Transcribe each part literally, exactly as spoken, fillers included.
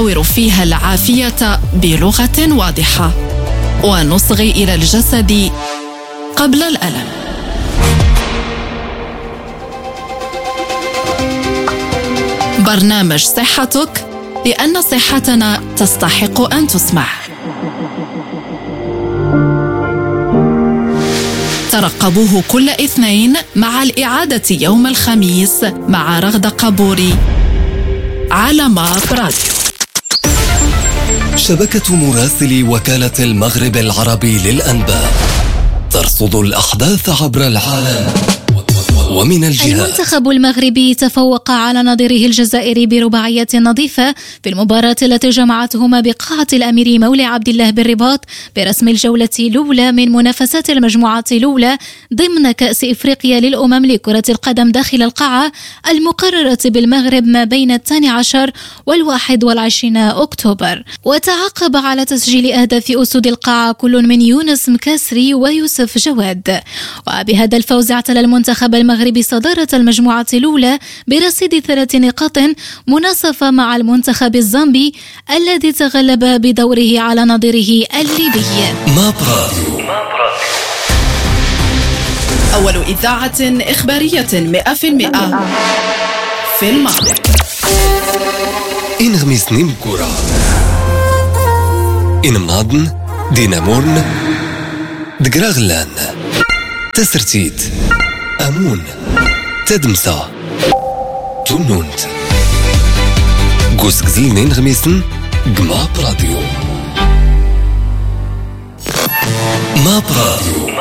نصور فيها العافية بلغة واضحة ونصغي إلى الجسد قبل الألم. برنامج صحتك، لأن صحتنا تستحق أن تسمع. ترقبوه كل اثنين مع الإعادة يوم الخميس مع رغدة قبوري على ماب راديو. شبكة مراسلي وكالة المغرب العربي للأنباء ترصد الأحداث عبر العالم ومن الجهات. المنتخب المغربي تفوق على نظيره الجزائري برباعية نظيفة في المباراة التي جمعتهما بقاعة الأمير مولى عبد الله بالرباط برسم الجولة الأولى من منافسات المجموعة الأولى ضمن كأس إفريقيا للأمم لكرة القدم داخل القاعة المقررة بالمغرب ما بين الثاني عشر والواحد والعشرين أكتوبر. وتعاقب على تسجيل أهداف أسود القاعة كل من يونس مكاسري ويوسف جواد. وبهذا الفوز اعتلى المنتخب المغربي بصدارة المجموعة الأولى برصيد ثلاث نقاط مناصفة مع المنتخب الزامبي الذي تغلب بدوره على نظيره الليبي. ماب راديو. أول إذاعة إخبارية مئة في المئة في المغرب. إن غميسني مكورة إن مناضن دينامورن دقراغلان تسرتيت أمون تدمسا تونونت قوس قزينين غميسن قماب راديو. ماب راديو.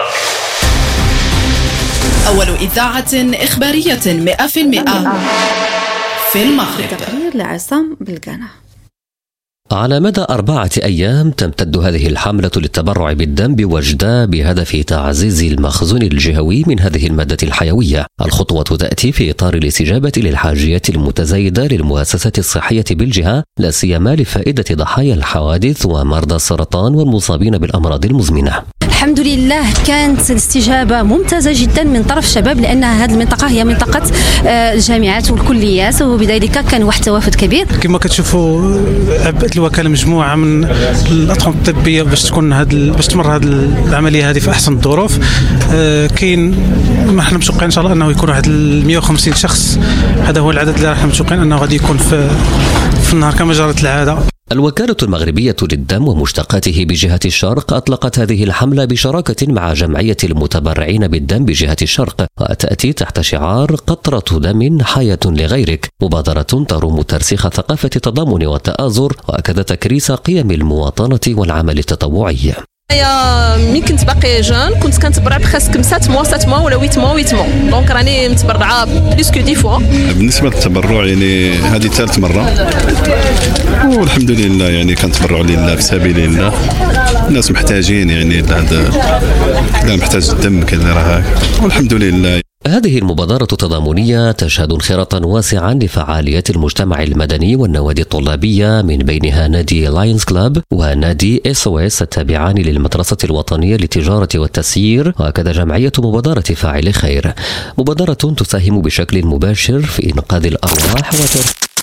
أول إذاعة إخبارية مئة في المئة في المغرب. لعصام بالقنا. على مدى أربعة أيام تمتد هذه الحملة للتبرع بالدم بوجدة بهدف تعزيز المخزون الجهوي من هذه المادة الحيوية. الخطوة تأتي في إطار الاستجابة للحاجيات المتزايدة للمؤسسات الصحية بالجهة، لا سيما لفائدة ضحايا الحوادث ومرضى السرطان والمصابين بالأمراض المزمنة. الحمد لله كانت الاستجابة ممتازة جدا من طرف الشباب، لأن هذه المنطقة هي منطقة الجامعات والكليات، وبذلك كان واحد التوافد كبير. كما كتشوفوا عبأت الوكالة مجموعة من الأطقم الطبية باش تكون هذا باش تمر هذه العملية هذه في أحسن الظروف. آه كاين ما احنا متوقعين إن شاء الله أنه يكون واحد مئة وخمسين شخص، هذا هو العدد اللي احنا متوقعين أنه غادي يكون في في النهار كما جرت العادة. الوكالة المغربية للدم ومشتقاته بجهة الشرق أطلقت هذه الحملة بشراكة مع جمعية المتبرعين بالدم بجهة الشرق، وتأتي تحت شعار قطرة دم حياة لغيرك، مبادرة تروم ترسيخ ثقافة التضامن والتآزر وأكد تكريس قيم المواطنة والعمل التطوعي. يا مين كنت باقي جون كنت كنتبرع بخاسك سبعة موا سبعة موا ولا ثمانية موا ثمانية موا، دونك راني متبرعه بليس كو دي فوا. بالنسبه للتبرع يعني هذه ثالث مره والحمد لله، يعني كنتبرعوا لله في سبيل الله. الناس محتاجين يعني هذا كان محتاج الدم كذا راه والحمد لله. هذه المبادرة التضامنية تشهد انخراطا واسعا لفعاليات المجتمع المدني والنوادي الطلابية، من بينها نادي لاينز كلاب ونادي اس او اس التابعان للمدرسة الوطنية للتجارة والتسيير، وكذا جمعية مبادرة فاعل خير، مبادرة تساهم بشكل مباشر في إنقاذ الأرواح وتر...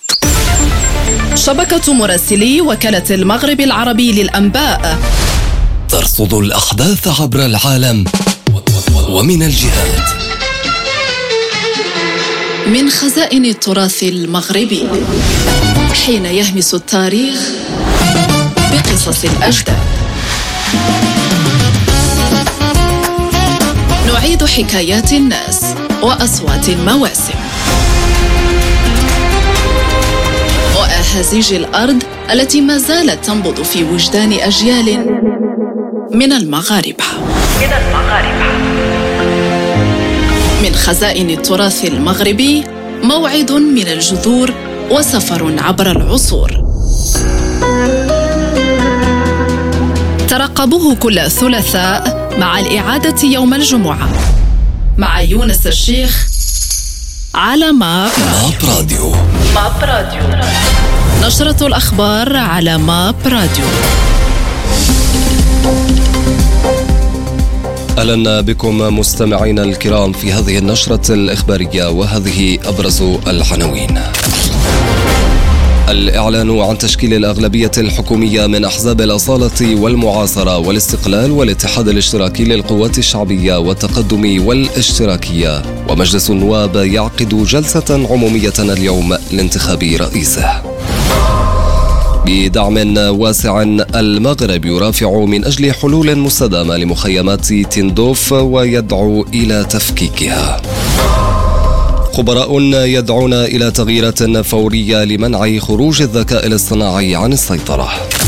شبكة مراسلي وكالة المغرب العربي للأنباء ترصد الأحداث عبر العالم ومن الجهات. من خزائن التراث المغربي، حين يهمس التاريخ بقصص الأجداد، نعيد حكايات الناس وأصوات المواسم وأهازيج الأرض التي ما زالت تنبض في وجدان أجيال من المغاربة. من خزائن التراث المغربي، موعد من الجذور وسفر عبر العصور. ترقبوه كل ثلاثاء مع الإعادة يوم الجمعة مع يونس الشيخ على ماب راديو. ماب راديو، نشرة الأخبار على ماب راديو. أهلا بكم مستمعينا الكرام في هذه النشرة الإخبارية، وهذه أبرز العناوين. الإعلان عن تشكيل الأغلبية الحكومية من أحزاب الأصالة والمعاصرة والاستقلال والاتحاد الاشتراكي للقوات الشعبية والتقدم والاشتراكية. ومجلس النواب يعقد جلسة عمومية اليوم لانتخاب رئيسه. بدعم واسع المغرب يرافع من أجل حلول مستدامة لمخيمات تندوف ويدعو إلى تفكيكها. خبراء يدعون إلى تغييرات فورية لمنع خروج الذكاء الاصطناعي عن السيطرة.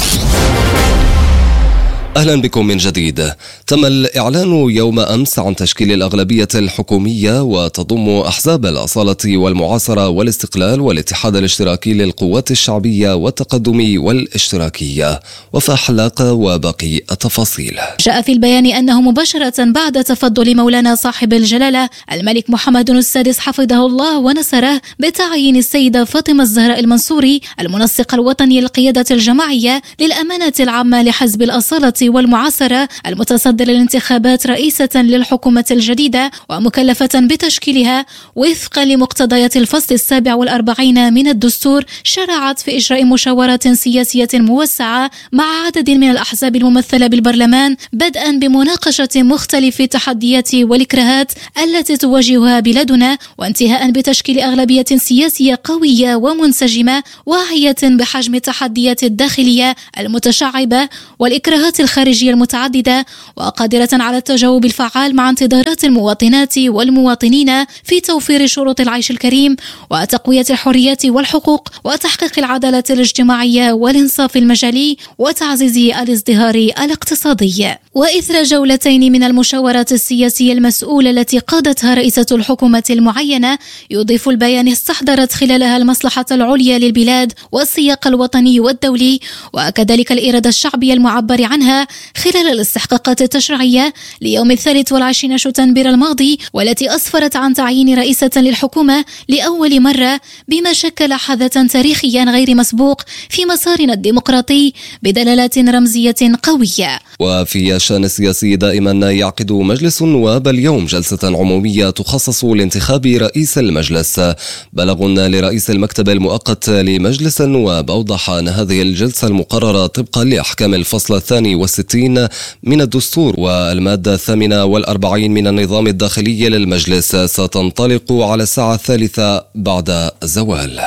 أهلا بكم من جديد. تم الإعلان يوم أمس عن تشكيل الأغلبية الحكومية وتضم أحزاب الأصالة والمعاصرة والاستقلال والاتحاد الاشتراكي للقوات الشعبية والتقدم والاشتراكية. وفاء حلاق وباقي التفاصيل. جاء في البيان أنه مباشرة بعد تفضل مولانا صاحب الجلالة الملك محمد السادس حفظه الله ونصره بتعيين السيدة فاطمة الزهراء المنصوري المنسق الوطني للقيادة الجماعية للأمانة العامة لحزب الأصالة والمعاصرة المتصدر للانتخابات رئيسة للحكومة الجديدة ومكلفة بتشكيلها وفقا لمقتضيات الفصل السابع والأربعين من الدستور، شرعت في إجراء مشاورات سياسية موسعة مع عدد من الأحزاب الممثلة بالبرلمان، بدءا بمناقشة مختلف التحديات والإكراهات التي تواجهها بلادنا، وانتهاء بتشكيل أغلبية سياسية قوية ومنسجمة واعية بحجم التحديات الداخلية المتشعبة والإكراهات الخارجية المتعددة، وقادرة على التجاوب الفعال مع انتظارات المواطنات والمواطنين في توفير شروط العيش الكريم وتقوية الحريات والحقوق وتحقيق العدالة الاجتماعية والإنصاف المجالي وتعزيز الازدهار الاقتصادي. وإثر جولتين من المشاورات السياسية المسؤولة التي قادتها رئيسة الحكومة المعينة، يضيف البيان استحضرت خلالها المصلحة العليا للبلاد والسياق الوطني والدولي وكذلك الإرادة الشعبية المعبر عنها خلال الاستحقاقات التشريعية ليوم الثالث والعشرين شتنبر الماضي، والتي أسفرت عن تعيين رئيسة للحكومة لأول مرة، بما شكل حدثا تاريخيا غير مسبوق في مسارنا الديمقراطي بدلالات رمزية قوية. وفي الشأن السياسي دائما يعقد مجلس النواب اليوم جلسة عمومية تخصص لانتخاب رئيس المجلس. بلغ لرئيس المكتب المؤقت لمجلس النواب أوضح أن هذه الجلسة المقررة طبقا لأحكام الفصل الثاني والستين من الدستور والمادة الثامنة والأربعين من النظام الداخلي للمجلس ستنطلق على الساعة الثالثة بعد الزوال.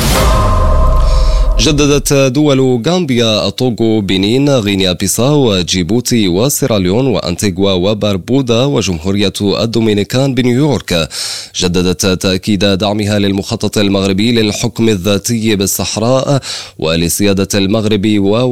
جددت دول غامبيا، الطوغو، بنين، غينيا بيساو، جيبوتي وسيراليون وأنتيغوا وبربودا وجمهورية الدومينيكان بنيويورك جددت تأكيد دعمها للمخطط المغربي للحكم الذاتي بالصحراء ولسيادة المغرب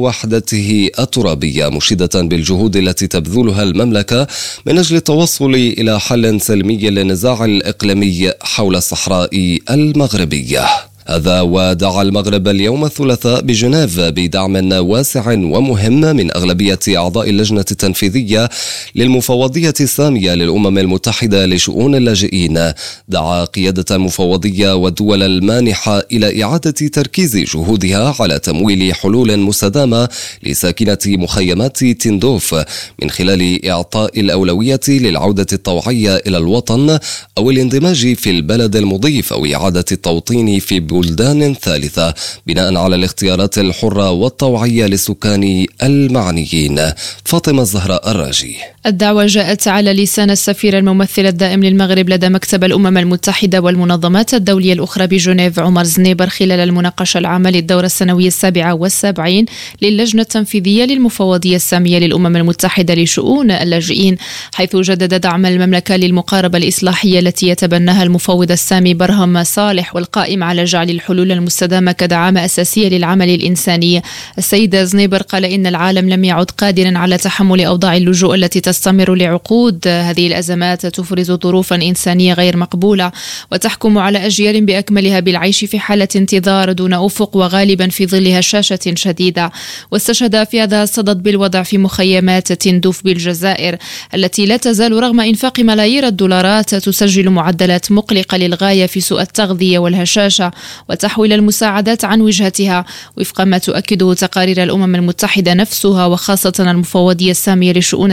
ووحدته الترابية، مشيدة بالجهود التي تبذلها المملكة من أجل التوصل إلى حل سلمي للنزاع الإقليمي حول الصحراء المغربية. هذا ودعا المغرب اليوم الثلاثاء بجنيف بدعم واسع ومهم من أغلبية أعضاء اللجنة التنفيذية للمفوضية السامية للأمم المتحدة لشؤون اللاجئين. دعا قيادة المفوضية والدول المانحة إلى إعادة تركيز جهودها على تمويل حلول مستدامة لساكنة مخيمات تندوف من خلال إعطاء الأولوية للعودة الطوعية إلى الوطن أو الاندماج في البلد المضيف أو إعادة التوطين في بلدان ثالثة بناء على الاختيارات الحرة والطوعية للسكان المعنيين. فاطمة الزهراء الراجي. الدعوة جاءت على لسان السفير الممثل الدائم للمغرب لدى مكتب الأمم المتحدة والمنظمات الدولية الأخرى بجنيف عمر زنيبر خلال المناقشة العامة للدورة السنوية السابعة والسبعين للجنة التنفيذية للمفوضية السامية للأمم المتحدة لشؤون اللاجئين، حيث جدد دعم المملكة للمقاربة الإصلاحية التي يتبناها المفوض السامي برهم صالح والقائم على جعل الحلول المستدامة كدعامة أساسية للعمل الإنساني. السيد زنيبر قال إن العالم لم يعد قادرا على تحمل أوضاع اللجوء التي تستمر لعقود. هذه الأزمات تفرز ظروفا إنسانية غير مقبولة وتحكم على أجيال بأكملها بالعيش في حالة انتظار دون أفق وغالبا في ظل هشاشة شديدة. واستشهد في هذا الصدد بالوضع في مخيمات تندوف بالجزائر التي لا تزال رغم إنفاق ملايير الدولارات تسجل معدلات مقلقة للغاية في سوء التغذية والهشاشة وتحويل المساعدات عن وجهتها وفق ما تؤكده تقارير الأمم المتحدة نفسها وخاصة المفوضية السامية لشؤون اللاجئين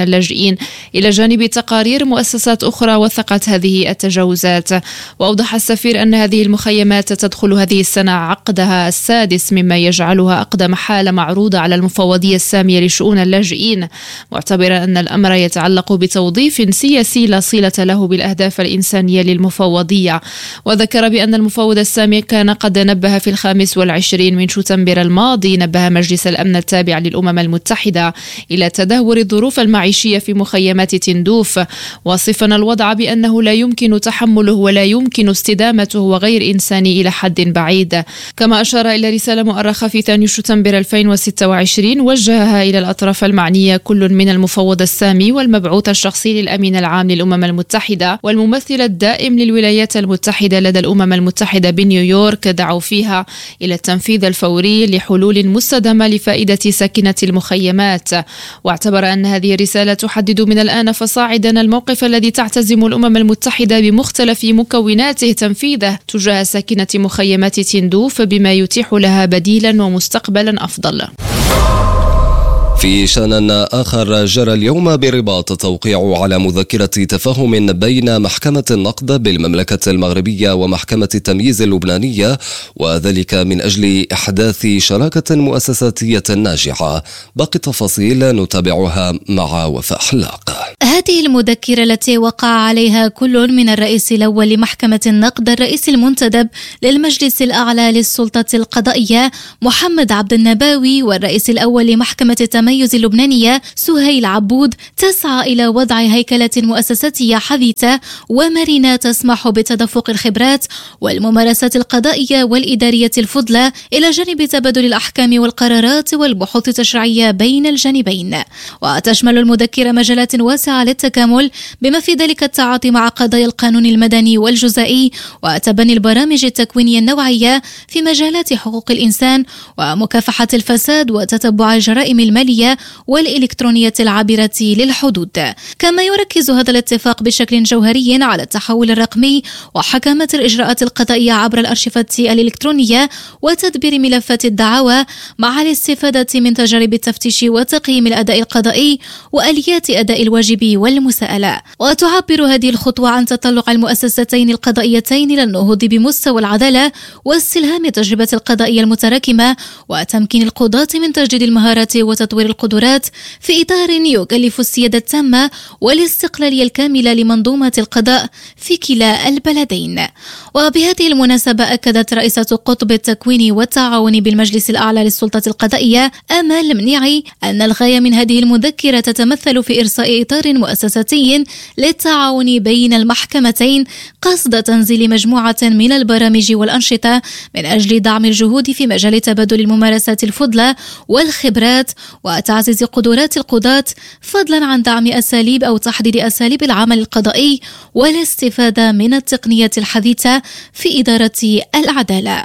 اللاجئين، إلى جانب تقارير مؤسسات أخرى وثقت هذه التجاوزات. وأوضح السفير أن هذه المخيمات تدخل هذه السنة عقدها السادس، مما يجعلها أقدم حالة معروضة على المفوضية السامية لشؤون اللاجئين، معتبرا أن الأمر يتعلق بتوظيف سياسي لا صلة له بالأهداف الإنسانية للمفوضية. وذكر بأن المفوض السامي كان قد نبه في الخامس والعشرين من شتنبر الماضي نبه مجلس الأمن التابع للأمم المتحدة إلى تدهور الظروف المعيشية في مخيمات تندوف، واصفا الوضع بأنه لا يمكن تحمله ولا يمكن استدامته وغير إنساني إلى حد بعيد. كما أشار إلى رسالة مؤرخة في ثاني شتنبر ألفين وستة وعشرين وجهها إلى الأطراف المعنية، كل من المفوض السامي والمبعوث الشخصي للأمين العام للأمم المتحدة والممثل الدائم للولايات المتحدة لدى الأمم المتحدة بنيويورك، دعوا فيها إلى التنفيذ الفوري لحلول مستدامة لفائدة ساكنة المخيمات. واعتبر أن هذه الرسالة تحدد من الآن فصاعدا الموقف الذي تعتزم الأمم المتحدة بمختلف مكوناته تنفيذه تجاه ساكنة مخيمات تندوف، بما يتيح لها بديلا ومستقبلا أفضل. في شأن آخر، جرى اليوم برباط توقيع على مذكرة تفاهم بين محكمة النقد بالمملكة المغربية ومحكمة التمييز اللبنانية، وذلك من أجل إحداث شراكة مؤسساتية ناجعة. باقي التفاصيل نتابعها مع وفاء حلاق. هذه المذكرة التي وقع عليها كل من الرئيس الأول لمحكمة النقد الرئيس المنتدب للمجلس الأعلى للسلطة القضائية محمد عبد النباوي والرئيس الأول لمحكمة التميز اللبنانية سهيل عبود، تسعى إلى وضع هيكلة مؤسساتية حديثة ومرنة تسمح بتدفق الخبرات والممارسات القضائية والإدارية الفضلى، إلى جانب تبادل الأحكام والقرارات والبحوث التشريعية بين الجانبين. وتشمل المذكرة مجالات واسعة للتكامل، بما في ذلك التعاطي مع قضايا القانون المدني والجزائي وتبني البرامج التكوينية النوعية في مجالات حقوق الإنسان ومكافحة الفساد وتتبع الجرائم المالية والإلكترونية العابرة للحدود. كما يركز هذا الاتفاق بشكل جوهري على التحول الرقمي وحكامة الإجراءات القضائية عبر الأرشفة الإلكترونية وتدبير ملفات الدعاوى، مع الاستفادة من تجارب التفتيش وتقييم الأداء القضائي وآليات أداء الواجب والمساءلة. وتعبر هذه الخطوة عن تطلع المؤسستين القضائيتين إلى النهوض بمستوى العدالة واستلهام التجربة القضائية المتراكمة وتمكين القضاة من تجديد المهارات وتطوير القدرات في إطار يكلف السيادة التامة والاستقلالية الكاملة لمنظومة القضاء في كلا البلدين. وبهذه المناسبة أكدت رئيسة قطب التكوين والتعاون بالمجلس الأعلى للسلطة القضائية آمال المنيعي أن الغاية من هذه المذكرة تتمثل في إرساء إطار مؤسساتي للتعاون بين المحكمتين قصد تنزيل مجموعة من البرامج والأنشطة من أجل دعم الجهود في مجال تبادل الممارسات الفضلى والخبرات وتعزيز قدرات القضاة، فضلا عن دعم أساليب أو تحديد أساليب العمل القضائي والاستفادة من التقنية الحديثة في إدارة العدالة.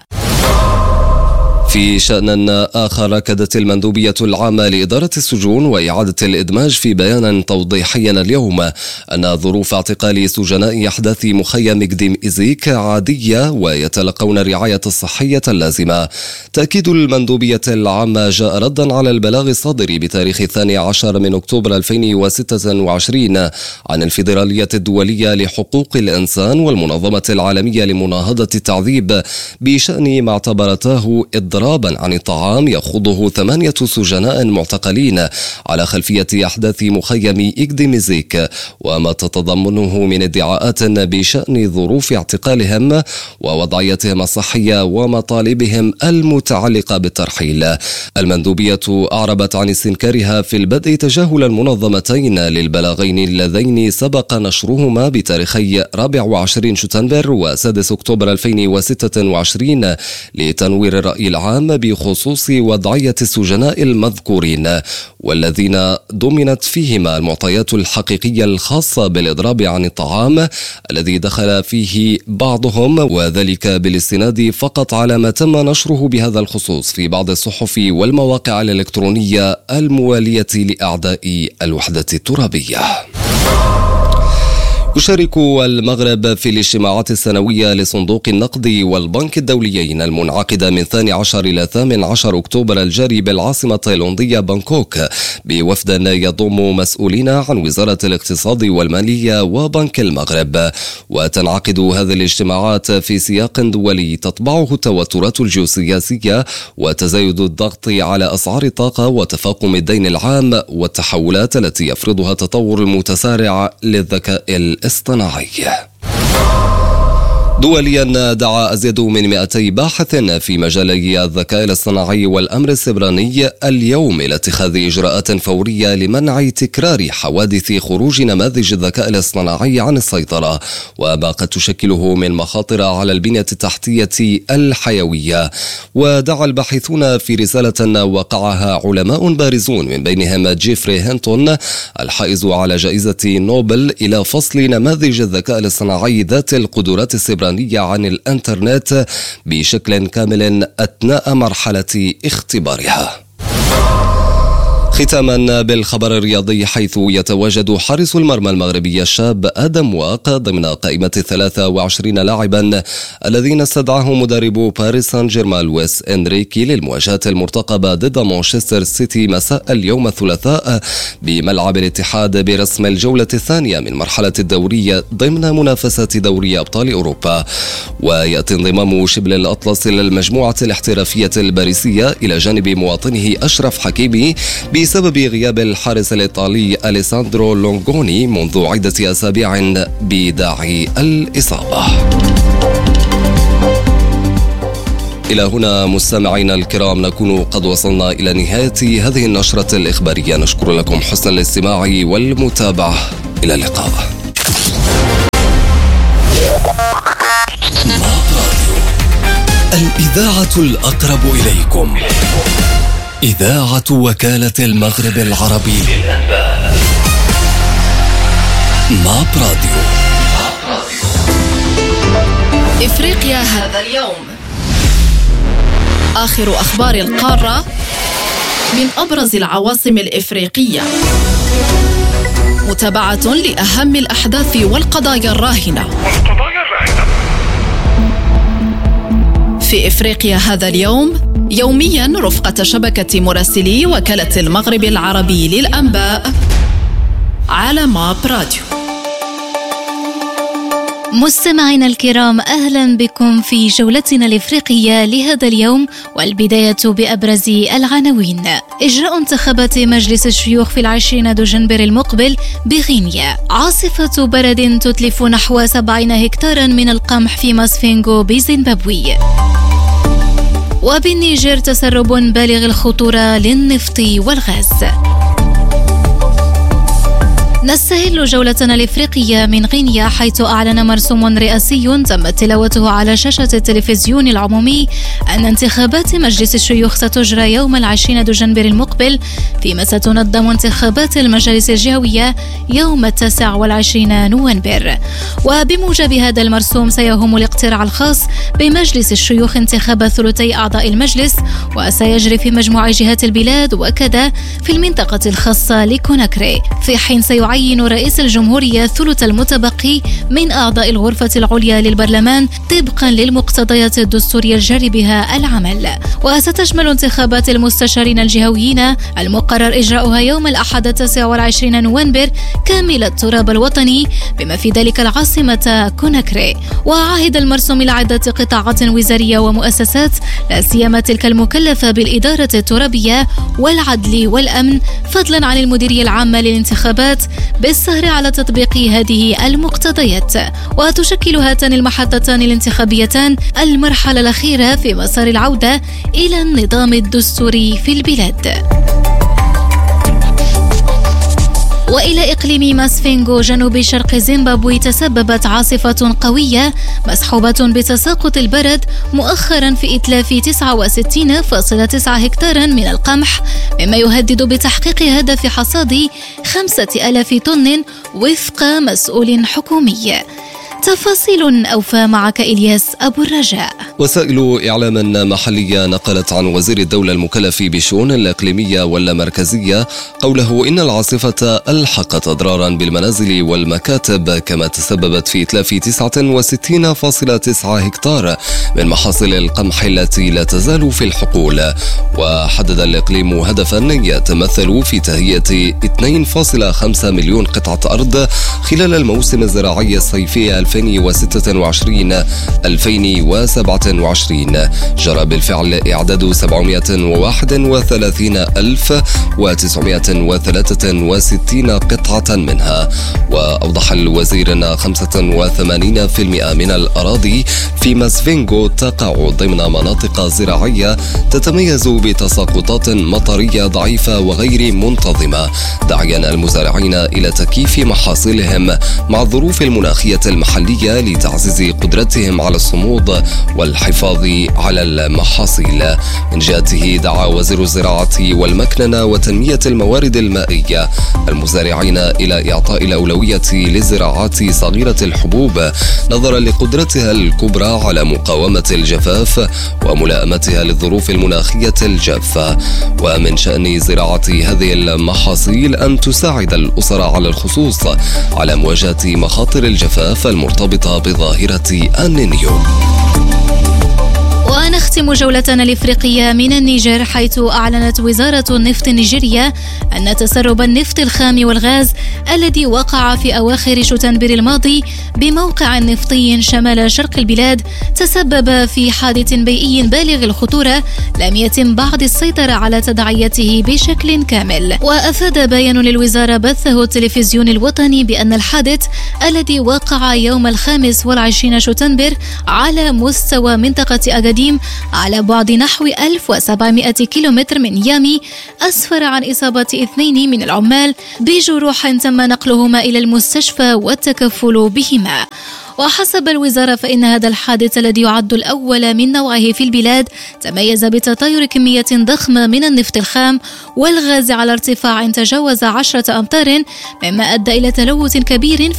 في شأن آخر، أكدت المندوبية العامة لإدارة السجون وإعادة الإدماج في بيان توضيحي اليوم أن ظروف اعتقال سجناء أحداث مخيم إقديم إزيك عادية ويتلقون الرعاية الصحية اللازمة. تأكيد المندوبية العامة جاء ردا على البلاغ الصادر بتاريخ الثاني عشر من أكتوبر ألفين وستة وعشرين عن الفيدرالية الدولية لحقوق الإنسان والمنظمة العالمية لمناهضة التعذيب بشأن ما اعتبرته إضرابا عن الطعام يخوضه ثمانية سجناء معتقلين على خلفية أحداث مخيم إقديميزيك، وما تتضمنه من ادعاءات بشأن ظروف اعتقالهم ووضعيتهم الصحية ومطالبهم المتعلقة بالترحيل. المندوبية أعربت عن استنكارها في البدء تجاهل المنظمتين للبلاغين اللذين سبق نشرهما بتاريخي رابع وعشرين شتنبر وسادس أكتوبر ألفين وستة وعشرين لتنوير الرأي العام بخصوص وضعية السجناء المذكورين، والذين ضمنت فيهما المعطيات الحقيقية الخاصة بالإضراب عن الطعام الذي دخل فيه بعضهم، وذلك بالاستناد فقط على ما تم نشره بهذا الخصوص في بعض الصحف والمواقع الإلكترونية الموالية لأعداء الوحدة الترابية. يشارك المغرب في الاجتماعات السنوية لصندوق النقد والبنك الدوليين المنعقدة من ثاني عشر إلى ثامن عشر أكتوبر الجاري بالعاصمة التايلاندية بانكوك بوفد يضم مسؤولين عن وزارة الاقتصاد والمالية وبنك المغرب. وتنعقد هذه الاجتماعات في سياق دولي تطبعه التوترات الجيوسياسية وتزايد الضغط على أسعار الطاقة وتفاقم الدين العام والتحولات التي يفرضها التطور المتسارع للذكاء الاصطناعي. دوليا دعا أزيد من مئتي باحث في مجالي الذكاء الاصطناعي والأمر السيبراني اليوم إلى اتخاذ إجراءات فورية لمنع تكرار حوادث خروج نماذج الذكاء الاصطناعي عن السيطرة وما قد تشكله من مخاطر على البنية التحتية الحيوية. ودعا الباحثون في رسالة وقعها علماء بارزون من بينهم جيفري هينتون الحائز على جائزة نوبل إلى فصل نماذج الذكاء الاصطناعي ذات القدرات السيبرانية عن الانترنت بشكل كامل أثناء مرحلة اختبارها. ختاما بالخبر الرياضي، حيث يتواجد حارس المرمى المغربي الشاب آدم واق ضمن قائمة ثلاثة وعشرين لاعبا الذين استدعاهم مدرب باريس سان جيرمان لويس إنريكي للمواجهة المرتقبة ضد مانشستر سيتي مساء اليوم الثلاثاء بملعب الاتحاد برسم الجولة الثانية من مرحلة الدوري ضمن منافسة دوري أبطال أوروبا. ويأتي انضمام شبل الأطلس إلى المجموعة الاحترافية الباريسية إلى جانب مواطنه أشرف حكيمي بسبب غياب الحارس الإيطالي أليساندرو لونغوني منذ عدة أسابيع بداعي الإصابة. إلى هنا مستمعينا الكرام نكون قد وصلنا إلى نهاية هذه النشرة الإخبارية. نشكر لكم حسن الاستماع والمتابعة. إلى اللقاء. الإذاعة الأقرب إليكم، إذاعة وكالة المغرب العربي للأنباء. ماب راديو. إفريقيا هذا اليوم، آخر أخبار القارة من أبرز العواصم الإفريقية، متابعة لأهم الأحداث والقضايا الراهنة. في إفريقيا هذا اليوم يوميا رفقة شبكة مراسلي وكالة المغرب العربي للأنباء على ماب راديو. مستمعينا الكرام، أهلا بكم في جولتنا الإفريقية لهذا اليوم، والبداية بأبرز العناوين. إجراء انتخابات مجلس الشيوخ في العشرين دجنبر المقبل بغينيا. عاصفة برد تتلف نحو سبعين هكتارا من القمح في ماسفينغو بزيمبابوي. وبالنيجر تسرب بالغ الخطورة للنفط والغاز. نستهل جولتنا الإفريقية من غينيا، حيث أعلن مرسوم رئاسي تم تلاوته على شاشة التلفزيون العمومي أن انتخابات مجلس الشيوخ ستجرى يوم العشرين دجنبر المقبل، فيما ستنظم انتخابات المجالس الجهوية يوم التاسع والعشرين نوفمبر. وبموجب هذا المرسوم سيهم الاقتراع الخاص بمجلس الشيوخ انتخاب ثلثي أعضاء المجلس، وسيجري في مجموع جهات البلاد وكذا في المنطقة الخاصة لكوناكري، في حين سيعين يعين رئيس الجمهورية ثلث المتبقي من أعضاء الغرفة العليا للبرلمان طبقا للمقتضيات الدستورية الجاري بها العمل. وستشمل انتخابات المستشارين الجهويين المقرر إجراؤها يوم الأحد التاسع والعشرين نوفمبر كامل التراب الوطني، بما في ذلك العاصمة كوناكري. وعهد المرسوم إلى عدة قطاعات وزارية ومؤسسات، لا سيما تلك المكلفة بالإدارة الترابية والعدل والأمن، فضلا عن المديرية العامة للانتخابات، بالسهر على تطبيق هذه المقتضيات. وتشكل هاتان المحطتان الانتخابيتان المرحلة الأخيرة في مسار العودة إلى النظام الدستوري في البلاد. وإلى إقليم ماسفينغو جنوب شرق زيمبابوي، تسببت عاصفة قوية مسحوبة بتساقط البرد مؤخرا في إتلاف تسعة وستين فاصلة تسعة هكتارا من القمح، مما يهدد بتحقيق هدف حصاد خمسة آلاف طن وفق مسؤول حكومي. تفاصيل أوفى معك إلياس أبو الرجاء. وسائل إعلام محلية نقلت عن وزير الدولة المكلف بالشؤون الإقليمية والمركزية قوله إن العاصفة ألحقت أضرارا بالمنازل والمكاتب، كما تسببت في إتلاف تسعة وستين فاصلة تسعة هكتار من محاصيل القمح التي لا تزال في الحقول. وحدد الإقليم هدفا يتمثل في تهيئة اثنين فاصلة خمسة مليون قطعة أرض خلال الموسم الزراعي الصيفي ألفين وستة وعشرين ألفين وسبعة وعشرين. جرى بالفعل إعداد سبعمائة وواحد وثلاثين ألف وتسعمائة وثلاثة وستين قطعة منها. وأوضح الوزير أن خمسة وثمانين بالمئة من الأراضي في ماسفينغو تقع ضمن مناطق زراعية تتميز بتساقطات مطرية ضعيفة وغير منتظمة، داعيا المزارعين إلى تكييف محاصيلهم مع الظروف المناخية المحلية لتعزيز قدرتهم على الصمود والحفاظ على المحاصيل. من جهته دعا وزير الزراعة والمكننة وتنمية الموارد المائية المزارعين إلى إعطاء الأولوية للزراعات صغيرة الحبوب نظرا لقدرتها الكبرى على مقاومة الجفاف وملائمتها للظروف المناخية الجافة. ومن شأن زراعة هذه المحاصيل أن تساعد الأسر على الخصوص على مواجهة مخاطر الجفاف المرتبطة بظاهرة النينيو. ونختم جولتنا الإفريقية من النيجر، حيث أعلنت وزارة النفط النيجيرية أن تسرب النفط الخام والغاز الذي وقع في أواخر شتنبر الماضي بموقع نفطي شمال شرق البلاد تسبب في حادث بيئي بالغ الخطورة لم يتم بعد السيطرة على تداعياته بشكل كامل. وأفاد بيان للوزارة بثه التلفزيون الوطني بأن الحادث الذي وقع يوم الخامس والعشرين شتنبر على مستوى منطقة أغاديم على بعد نحو ألف وسبعمائة كيلومتر من يامي أسفر عن إصابة اثنين من العمال بجروح تم نقلهما إلى المستشفى والتكفل بهما. وحسب الوزارة فإن هذا الحادث الذي يعد الأول من نوعه في البلاد تميز بتطاير كمية ضخمة من النفط الخام والغاز على ارتفاع تجاوز عشرة أمتار، مما أدى إلى تلوث كبير